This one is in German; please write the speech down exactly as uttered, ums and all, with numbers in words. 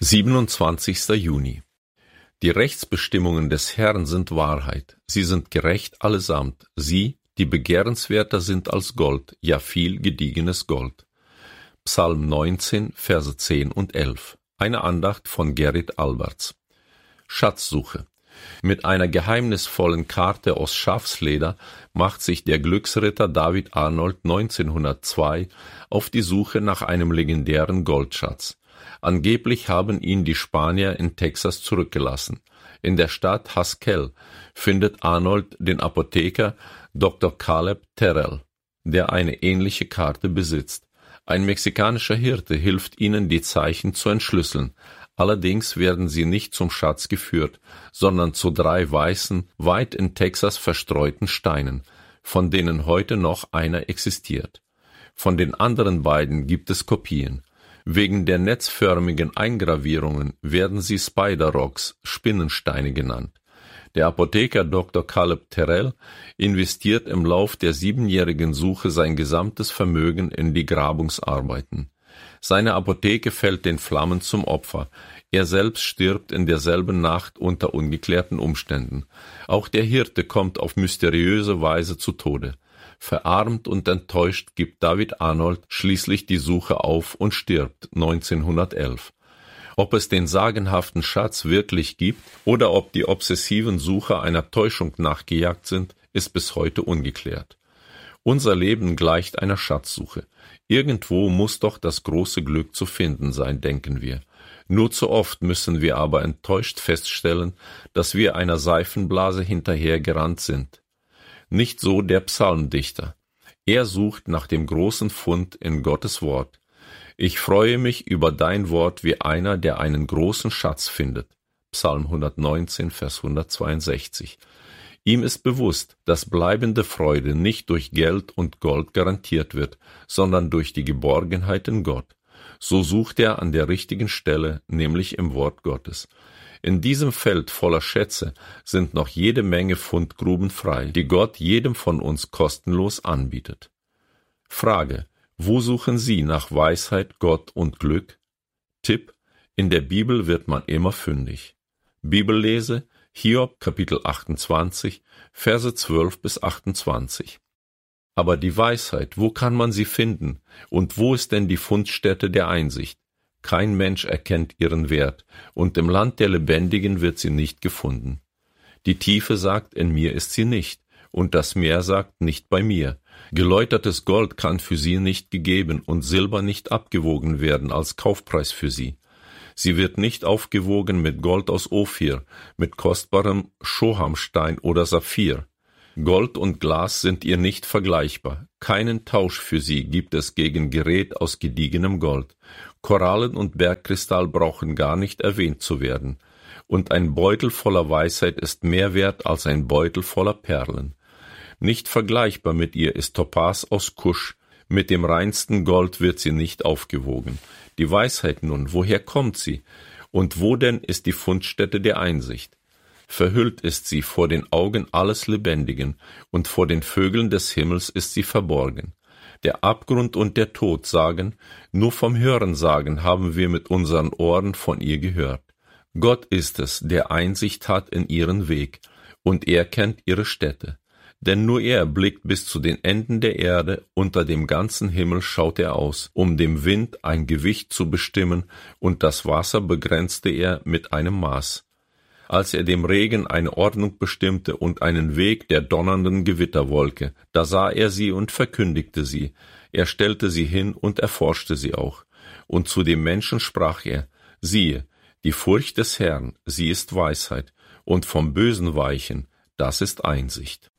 siebenundzwanzigster Juni. Die Rechtsbestimmungen des Herrn sind Wahrheit, sie sind gerecht allesamt, sie, die begehrenswerter sind als Gold, ja viel gediegenes Gold. Psalm neunzehn, Verse zehn und elf. Eine Andacht von Gerrit Alberts. Schatzsuche. Mit einer geheimnisvollen Karte aus Schafsleder macht sich der Glücksritter David Arnold neunzehnhundertzwei auf die Suche nach einem legendären Goldschatz. Angeblich haben ihn die Spanier in Texas zurückgelassen. In der Stadt Haskell findet Arnold den Apotheker Doktor Caleb Terrell, der eine ähnliche Karte besitzt. Ein mexikanischer Hirte hilft ihnen, die Zeichen zu entschlüsseln. Allerdings werden sie nicht zum Schatz geführt, sondern zu drei weißen, weit in Texas verstreuten Steinen, von denen heute noch einer existiert. Von den anderen beiden gibt es Kopien. Wegen der netzförmigen Eingravierungen werden sie Spider Rocks, Spinnensteine genannt. Der Apotheker Doktor Caleb Terrell investiert im Lauf der siebenjährigen Suche sein gesamtes Vermögen in die Grabungsarbeiten. Seine Apotheke fällt den Flammen zum Opfer. Er selbst stirbt in derselben Nacht unter ungeklärten Umständen. Auch der Hirte kommt auf mysteriöse Weise zu Tode. Verarmt und enttäuscht gibt David Arnold schließlich die Suche auf und stirbt neunzehnhundertelf. Ob es den sagenhaften Schatz wirklich gibt oder ob die obsessiven Sucher einer Täuschung nachgejagt sind, ist bis heute ungeklärt. Unser Leben gleicht einer Schatzsuche. Irgendwo muss doch das große Glück zu finden sein, denken wir. Nur zu oft müssen wir aber enttäuscht feststellen, dass wir einer Seifenblase hinterhergerannt sind. Nicht so der Psalmdichter. Er sucht nach dem großen Fund in Gottes Wort. Ich freue mich über dein Wort wie einer, der einen großen Schatz findet. Psalm hundertneunzehn, Vers hundertzweiundsechzig. Ihm ist bewusst, dass bleibende Freude nicht durch Geld und Gold garantiert wird, sondern durch die Geborgenheit in Gott. So sucht er an der richtigen Stelle, nämlich im Wort Gottes. In diesem Feld voller Schätze sind noch jede Menge Fundgruben frei, die Gott jedem von uns kostenlos anbietet. Frage: Wo suchen Sie nach Weisheit, Gott und Glück? Tipp: In der Bibel wird man immer fündig. Bibellese: Hiob, Kapitel achtundzwanzig, Verse zwölf bis achtundzwanzig. Aber die Weisheit, wo kann man sie finden? Und wo ist denn die Fundstätte der Einsicht? Kein Mensch erkennt ihren Wert, und im Land der Lebendigen wird sie nicht gefunden. Die Tiefe sagt, in mir ist sie nicht, und das Meer sagt, nicht bei mir. Geläutertes Gold kann für sie nicht gegeben und Silber nicht abgewogen werden als Kaufpreis für sie. Sie wird nicht aufgewogen mit Gold aus Ophir, mit kostbarem Schohamstein oder Saphir. Gold und Glas sind ihr nicht vergleichbar. Keinen Tausch für sie gibt es gegen Gerät aus gediegenem Gold. Korallen und Bergkristall brauchen gar nicht erwähnt zu werden. Und ein Beutel voller Weisheit ist mehr wert als ein Beutel voller Perlen. Nicht vergleichbar mit ihr ist Topaz aus Kusch. Mit dem reinsten Gold wird sie nicht aufgewogen. Die Weisheit nun, woher kommt sie? Und wo denn ist die Fundstätte der Einsicht? Verhüllt ist sie vor den Augen alles Lebendigen, und vor den Vögeln des Himmels ist sie verborgen. Der Abgrund und der Tod sagen, nur vom Hörensagen haben wir mit unseren Ohren von ihr gehört. Gott ist es, der Einsicht hat in ihren Weg, und er kennt ihre Stätte. Denn nur er blickt bis zu den Enden der Erde, unter dem ganzen Himmel schaut er aus, um dem Wind ein Gewicht zu bestimmen, und das Wasser begrenzte er mit einem Maß. Als er dem Regen eine Ordnung bestimmte und einen Weg der donnernden Gewitterwolke, da sah er sie und verkündigte sie. Er stellte sie hin und erforschte sie auch. Und zu dem Menschen sprach er: Siehe, die Furcht des Herrn, sie ist Weisheit, und vom Bösen weichen, das ist Einsicht.